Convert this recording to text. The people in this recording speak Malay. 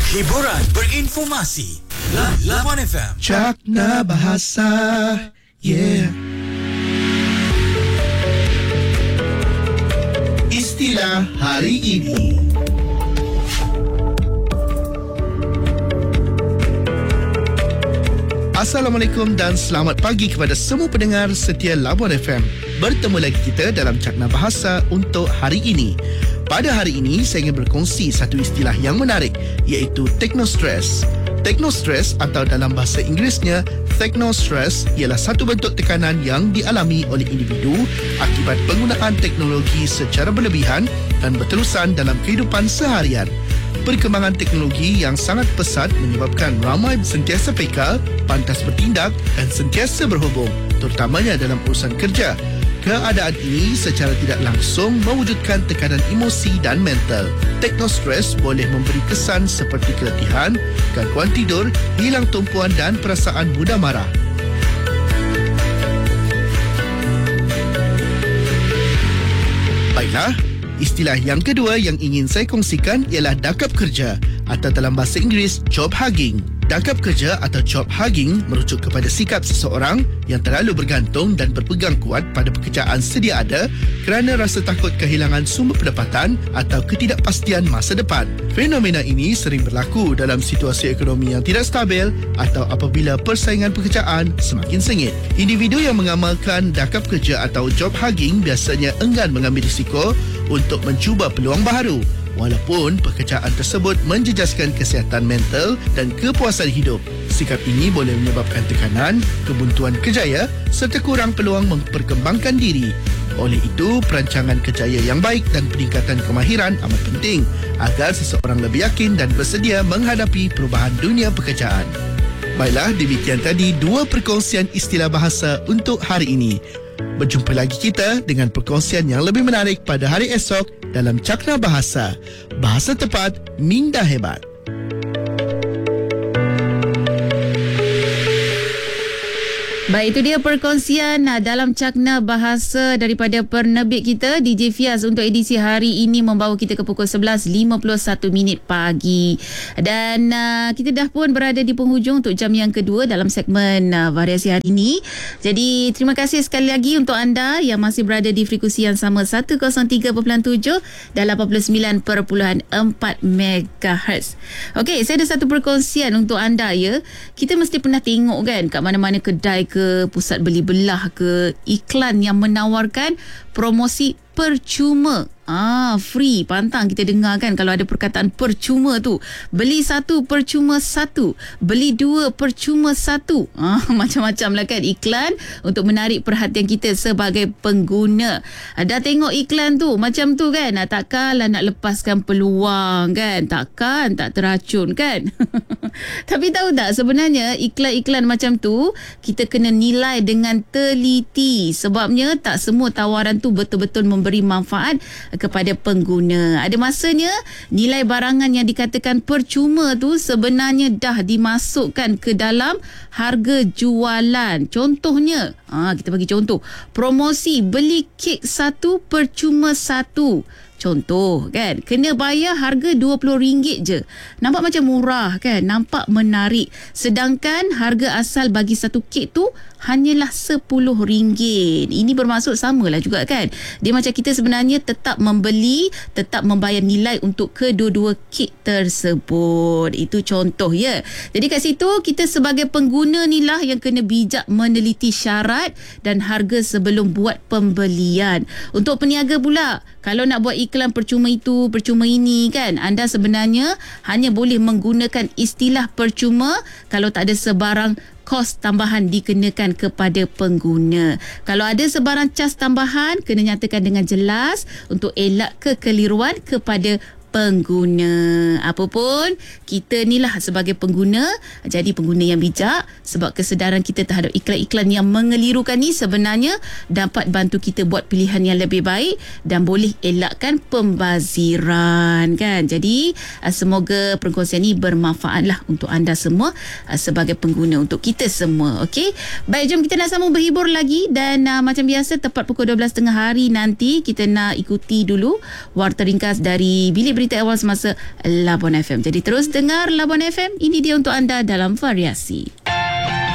Hiburan berinformasi. Lawan FM. Cakna Bahasa. Yeah. Istilah hari ini. Assalamualaikum dan selamat pagi kepada semua pendengar setia Labuan FM. Bertemu lagi kita dalam Cakna Bahasa untuk hari ini. Pada hari ini, saya ingin berkongsi satu istilah yang menarik, iaitu technostress. Technostress atau dalam bahasa Inggerisnya, technostress ialah satu bentuk tekanan yang dialami oleh individu akibat penggunaan teknologi secara berlebihan dan berterusan dalam kehidupan seharian. Perkembangan teknologi yang sangat pesat menyebabkan ramai sentiasa peka, pantas bertindak dan sentiasa berhubung, terutamanya dalam urusan kerja. Keadaan ini secara tidak langsung mewujudkan tekanan emosi dan mental. Technostress boleh memberi kesan seperti keletihan, gangguan tidur, hilang tumpuan dan perasaan mudah marah. Baiklah, istilah yang kedua yang ingin saya kongsikan ialah dakap kerja atau dalam bahasa Inggeris job hugging. Dakap kerja atau job hugging merujuk kepada sikap seseorang yang terlalu bergantung dan berpegang kuat pada pekerjaan sedia ada kerana rasa takut kehilangan sumber pendapatan atau ketidakpastian masa depan. Fenomena ini sering berlaku dalam situasi ekonomi yang tidak stabil atau apabila persaingan pekerjaan semakin sengit. Individu yang mengamalkan dakap kerja atau job hugging biasanya enggan mengambil risiko untuk mencuba peluang baharu, walaupun pekerjaan tersebut menjejaskan kesihatan mental dan kepuasan hidup. Sikap ini boleh menyebabkan tekanan, kebuntuan kerjaya serta kurang peluang memperkembangkan diri. Oleh itu, perancangan kerjaya yang baik dan peningkatan kemahiran amat penting agar seseorang lebih yakin dan bersedia menghadapi perubahan dunia pekerjaan. Baiklah, demikian tadi dua perkongsian istilah bahasa untuk hari ini. Berjumpa lagi kita dengan perkongsian yang lebih menarik pada hari esok dalam Cakna Bahasa. Bahasa tepat, minda hebat. Baik, itu dia perkongsian dalam Cakna Bahasa daripada penerbit kita DJ Fiaz untuk edisi hari ini, membawa kita ke pukul 11.51 pagi. Dan kita dah pun berada di penghujung untuk jam yang kedua dalam segmen variasi hari ini. Jadi terima kasih sekali lagi untuk anda yang masih berada di frekuensi yang sama 103.7 dan 89.4 MHz. Okey, saya ada satu perkongsian untuk anda ya. Kita mesti pernah tengok kan kat mana-mana kedai ke pusat beli belah ke, iklan yang menawarkan promosi percuma. Free. Pantang kita dengar kan kalau ada perkataan percuma tu. Beli satu percuma satu, beli dua percuma satu. Macam-macam lah kan iklan untuk menarik perhatian kita sebagai pengguna. Dah tengok iklan tu macam tu kan, takkanlah nak lepaskan peluang kan, takkan tak teracun kan. Tapi tahu tak, sebenarnya iklan-iklan macam tu kita kena nilai dengan teliti, sebabnya tak semua tawaran tu betul-betul memberi manfaat kepada pengguna. Ada masanya nilai barangan yang dikatakan percuma tu sebenarnya dah dimasukkan ke dalam harga jualan. Contohnya, kita bagi contoh, promosi beli kek satu percuma satu. Contoh kan, kena bayar harga RM20 je. Nampak macam murah kan, nampak menarik. Sedangkan harga asal bagi satu kek tu hanyalah RM10. Ini bermaksud samalah juga kan. Dia macam kita sebenarnya tetap membeli, tetap membayar nilai untuk kedua-dua kek tersebut. Itu contoh ya. Jadi kat situ kita sebagai pengguna ni lah yang kena bijak meneliti syarat dan harga sebelum buat pembelian. Untuk peniaga pula, kalau nak buat iklan percuma itu, percuma ini kan, anda sebenarnya hanya boleh menggunakan istilah percuma kalau tak ada sebarang kos tambahan dikenakan kepada pengguna. Kalau ada sebarang cas tambahan, kena nyatakan dengan jelas untuk elak kekeliruan kepada pengguna. Apapun, kita ni lah sebagai pengguna, jadi pengguna yang bijak, sebab kesedaran kita terhadap iklan-iklan yang mengelirukan ni sebenarnya dapat bantu kita buat pilihan yang lebih baik dan boleh elakkan pembaziran kan. Jadi semoga perkongsian ni bermanfaat lah untuk anda semua sebagai pengguna, untuk kita semua. Okey, baik, jom kita nak sambung berhibur lagi. Dan macam biasa tepat pukul 12.30 hari nanti kita nak ikuti dulu warta ringkas dari Bilik Berita berita awal semasa Labuan FM. Jadi terus dengar Labuan FM. Ini dia untuk anda dalam variasi.